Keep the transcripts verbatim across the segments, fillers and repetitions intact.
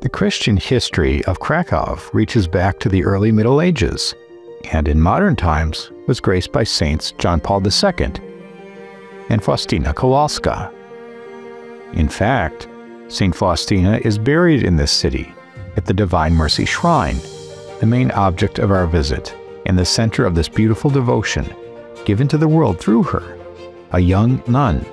The Christian history of Krakow reaches back to the early Middle Ages, and in modern times was graced by Saints John Paul the Second and Faustina Kowalska. In fact, Saint Faustina is buried in this city at the Divine Mercy Shrine, the main object of our visit, and the center of this beautiful devotion given to the world through her, a young nun.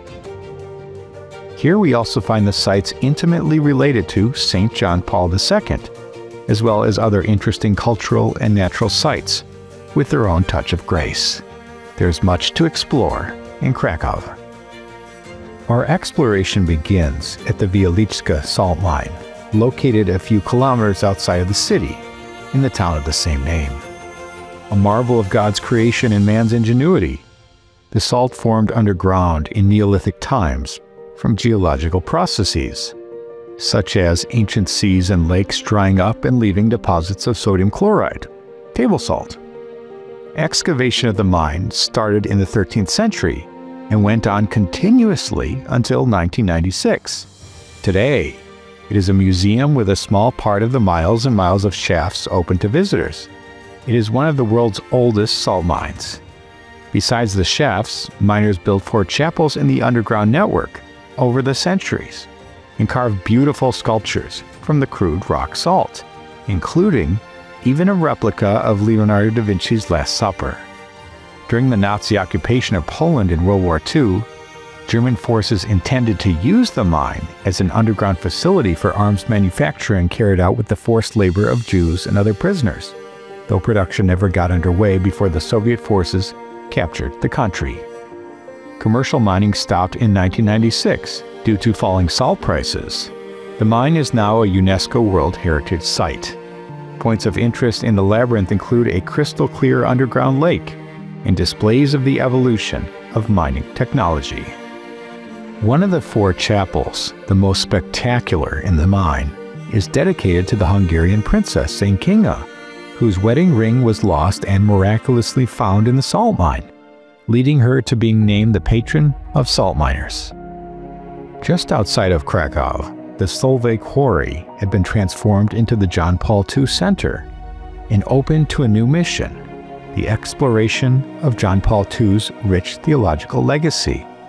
Here we also find the sites intimately related to Saint John Paul the Second, as well as other interesting cultural and natural sites with their own touch of grace. There's much to explore in Krakow. Our exploration begins at the Wieliczka salt mine, located a few kilometers outside of the city, in the town of the same name. A marvel of God's creation and man's ingenuity, the salt formed underground in Neolithic times from geological processes, such as ancient seas and lakes drying up and leaving deposits of sodium chloride, table salt. Excavation of the mine started in the thirteenth century and went on continuously until nineteen ninety-six. Today, it is a museum with a small part of the miles and miles of shafts open to visitors. It is one of the world's oldest salt mines. Besides the shafts, miners built four chapels in the underground network over the centuries and carved beautiful sculptures from the crude rock salt, including even a replica of Leonardo da Vinci's Last Supper. During the Nazi occupation of Poland in World War Two, German forces intended to use the mine as an underground facility for arms manufacturing carried out with the forced labor of Jews and other prisoners, though production never got underway before the Soviet forces captured the country. Commercial mining stopped in nineteen ninety-six due to falling salt prices. The mine is now a UNESCO World Heritage Site. Points of interest in the labyrinth include a crystal-clear underground lake and displays of the evolution of mining technology. One of the four chapels, the most spectacular in the mine, is dedicated to the Hungarian princess Saint Kinga, whose wedding ring was lost and miraculously found in the salt mine, leading her to being named the patron of salt miners. Just outside of Krakow, the Solvay Quarry had been transformed into the John Paul the Second Center and opened to a new mission, the exploration of John Paul the Second's rich theological legacy.